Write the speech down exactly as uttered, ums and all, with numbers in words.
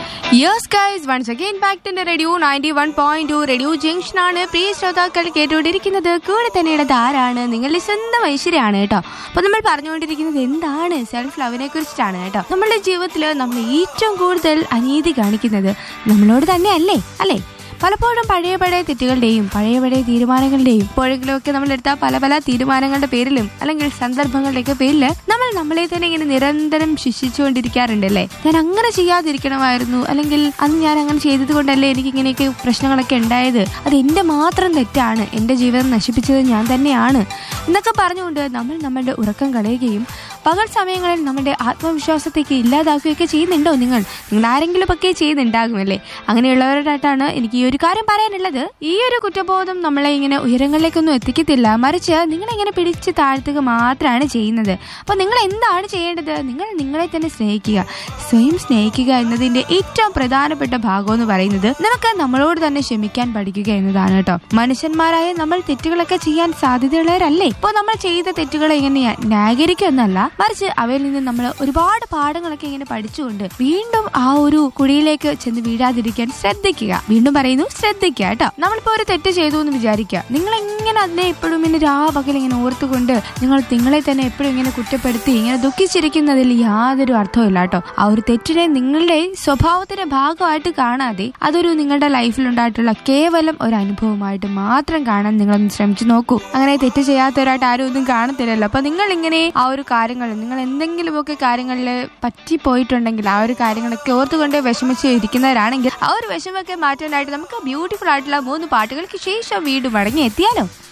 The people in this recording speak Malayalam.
Yes guys, once again back to the radio ninety-one point two radio junction ആണ്. പ്രിയ ശ്രോതാക്കൾ കേട്ടുകൊണ്ടിരിക്കുന്നത് കൂടെ തന്നെയുള്ളത് ആരാണ്? നിങ്ങളുടെ സ്വന്തം ഐശ്വര്യാണ് കേട്ടോ. അപ്പൊ നമ്മൾ പറഞ്ഞുകൊണ്ടിരിക്കുന്നത് എന്താണ് സെൽഫ് ലവിനെ കുറിച്ചിട്ടാണ് കേട്ടോ. നമ്മുടെ ജീവിതത്തിൽ നമ്മൾ ഏറ്റവും കൂടുതൽ അനീതി കാണിക്കുന്നത് നമ്മളോട് തന്നെ അല്ലേ അല്ലേ? പലപ്പോഴും പഴയ പഴയ തെറ്റുകളുടെയും പഴയ പഴയ തീരുമാനങ്ങളുടെയും ഇപ്പോഴെങ്കിലും ഒക്കെ നമ്മളെടുത്ത പല പല തീരുമാനങ്ങളുടെ പേരിലും അല്ലെങ്കിൽ സന്ദർഭങ്ങളുടെയൊക്കെ പേരിൽ നമ്മൾ നമ്മളെ തന്നെ ഇങ്ങനെ നിരന്തരം ശിക്ഷിച്ചുകൊണ്ടിരിക്കാറുണ്ടല്ലേ. ഞാൻ അങ്ങനെ ചെയ്യാതിരിക്കണമായിരുന്നു, അല്ലെങ്കിൽ അന്ന് ഞാൻ അങ്ങനെ ചെയ്തത് കൊണ്ടല്ലേ എനിക്ക് ഇങ്ങനെയൊക്കെ പ്രശ്നങ്ങളൊക്കെ ഉണ്ടായത്, അത് എന്റെ മാത്രം തെറ്റാണ്, എന്റെ ജീവിതം നശിപ്പിച്ചത് ഞാൻ തന്നെയാണ് എന്നൊക്കെ പറഞ്ഞുകൊണ്ട് നമ്മൾ നമ്മളുടെ ഉറക്കം കളയുകയും പകൽ സമയങ്ങളിൽ നമ്മുടെ ആത്മവിശ്വാസത്തേക്ക് ഇല്ലാതാക്കുകയൊക്കെ ചെയ്യുന്നുണ്ടോ? നിങ്ങൾ നിങ്ങൾ ആരെങ്കിലും ഒക്കെ ചെയ്യുന്നുണ്ടാകുമല്ലേ? അങ്ങനെയുള്ളവരോടായിട്ടാണ് എനിക്ക് ഈ ഒരു കാര്യം പറയാനുള്ളത്. ഈ ഒരു കുറ്റബോധം നമ്മളെ ഇങ്ങനെ ഉയരങ്ങളിലേക്കൊന്നും എത്തിക്കത്തില്ല, മറിച്ച് നിങ്ങളിങ്ങനെ പിടിച്ച് താഴ്ത്തുക മാത്രമാണ് ചെയ്യുന്നത്. അപ്പൊ നിങ്ങൾ എന്താണ് ചെയ്യേണ്ടത്? നിങ്ങൾ നിങ്ങളെ തന്നെ സ്നേഹിക്കുക, സ്വയം സ്നേഹിക്കുക എന്നതിന്റെ ഏറ്റവും പ്രധാനപ്പെട്ട ഭാഗം എന്ന് പറയുന്നത് നമുക്ക് നമ്മളോട് തന്നെ ക്ഷമിക്കാൻ പഠിക്കുക എന്നതാണ് കേട്ടോ. മനുഷ്യന്മാരായ നമ്മൾ തെറ്റുകളൊക്കെ ചെയ്യാൻ സാധ്യതയുള്ളവരല്ലേ? ഇപ്പോൾ നമ്മൾ ചെയ്ത തെറ്റുകളെ ഇങ്ങനെ ന്യായീകരിക്കൊന്നല്ല, മറിച്ച് അവയിൽ നിന്ന് നമ്മൾ ഒരുപാട് പാഠങ്ങളൊക്കെ ഇങ്ങനെ പഠിച്ചുകൊണ്ട് വീണ്ടും ആ ഒരു കുഴിയിലേക്ക് ചെന്ന് വീഴാതിരിക്കാൻ ശ്രദ്ധിക്കുക. വീണ്ടും പറയുന്നു, ശ്രദ്ധിക്കുക കേട്ടോ. നമ്മളിപ്പോ ഒരു തെറ്റ് ചെയ്തു എന്ന് വിചാരിക്കുക, നിങ്ങൾ എങ്ങനെ അതിനെ എപ്പോഴും ഇങ്ങനെ രാപകൽ ഇങ്ങനെ ഓർത്തുകൊണ്ട് നിങ്ങൾ നിങ്ങളെ തന്നെ എപ്പോഴും ഇങ്ങനെ കുറ്റപ്പെടുത്തി ഇങ്ങനെ ദുഃഖിച്ചിരിക്കുന്നതിൽ യാതൊരു അർത്ഥമില്ല കേട്ടോ. ആ ഒരു തെറ്റിനെ നിങ്ങളുടെ സ്വഭാവത്തിന്റെ ഭാഗമായിട്ട് കാണാതെ അതൊരു നിങ്ങളുടെ ലൈഫിൽ ഉണ്ടായിട്ടുള്ള കേവലം ഒരു അനുഭവമായിട്ട് മാത്രം കാണാൻ നിങ്ങളൊന്ന് ശ്രമിച്ചു നോക്കൂ. അങ്ങനെ തെറ്റ് ചെയ്യാത്തവരായിട്ട് ആരും ഒന്നും കാണത്തില്ലല്ലോ. അപ്പൊ നിങ്ങൾ ഇങ്ങനെ ആ ഒരു കാര്യങ്ങൾ നിങ്ങൾ എന്തെങ്കിലുമൊക്കെ കാര്യങ്ങളിൽ പറ്റിപ്പോയിട്ടുണ്ടെങ്കിൽ ആ ഒരു കാര്യങ്ങളൊക്കെ ഓർത്തുകൊണ്ട് വിഷമിച്ച് ഇരിക്കുന്നവരാണെങ്കിൽ ആ ഒരു വിഷമൊക്കെ മാറ്റാനായിട്ട് നമുക്ക് ബ്യൂട്ടിഫുൾ ആയിട്ടുള്ള മൂന്ന് പാട്ടുകൾക്ക് ശേഷം വീണ്ടും മടങ്ങി എത്തിയാലോ.